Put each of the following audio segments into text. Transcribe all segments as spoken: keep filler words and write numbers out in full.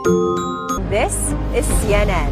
This is C N N.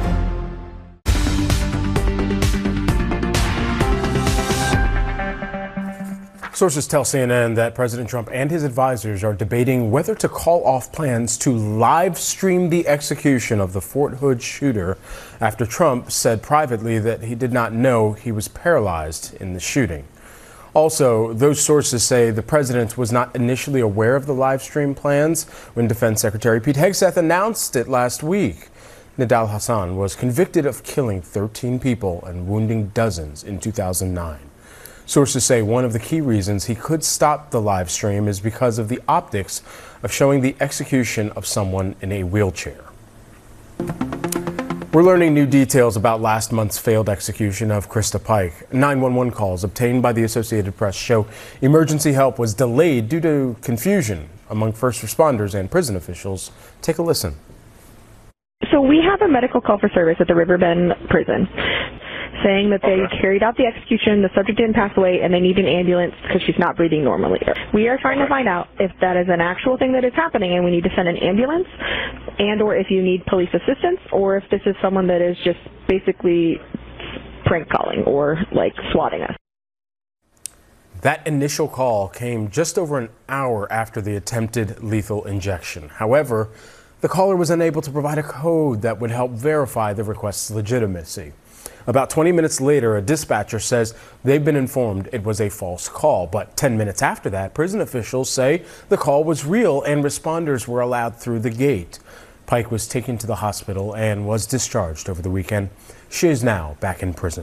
Sources tell C N N that President Trump and his advisors are debating whether to call off plans to live stream the execution of the Fort Hood shooter after Trump said privately that he did not know he was paralyzed in the shooting. Also, those sources say the president was not initially aware of the live stream plans when Defense Secretary Pete Hegseth announced it last week. Nidal Hasan was convicted of killing thirteen people and wounding dozens in two thousand nine. Sources say one of the key reasons he could stop the live stream is because of the optics of showing the execution of someone in a wheelchair. We're learning new details about last month's failed execution of Krista Pike. nine one one calls obtained by the Associated Press show emergency help was delayed due to confusion among first responders and prison officials. Take a listen. So we have a medical call for service at the Riverbend prison saying that they carried out the execution, the subject didn't pass away, and they need an ambulance because she's not breathing normally. We are trying to find out if that is an actual thing that is happening and we need to send an ambulance, and or if you need police assistance, or if this is someone that is just basically prank calling or like swatting us. That initial call came just over an hour after the attempted lethal injection. However, the caller was unable to provide a code that would help verify the request's legitimacy. About twenty minutes later, a dispatcher says they've been informed it was a false call. But ten minutes after that, prison officials say the call was real and responders were allowed through the gate. Pike was taken to the hospital and was discharged over the weekend. She is now back in prison.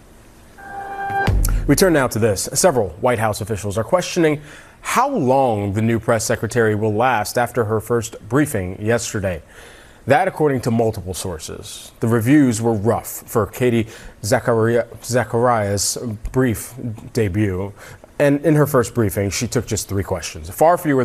We turn now to this. Several White House officials are questioning how long the new press secretary will last after her first briefing yesterday. That, according to multiple sources. The reviews were rough for Katie Zachari- Zacharias' brief debut. And in her first briefing, she took just three questions, far fewer